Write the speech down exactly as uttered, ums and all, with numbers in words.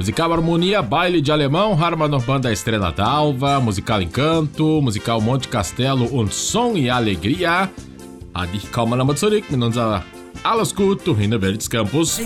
Musical Harmonia, Baile de Alemão, Harman Banda Estrela d'Alva, Musical Encanto, Musical Monte Castelo und Som e Alegria. Adi kommen wir zurück mit unserer Alles gut, du Hinterwelts Campus.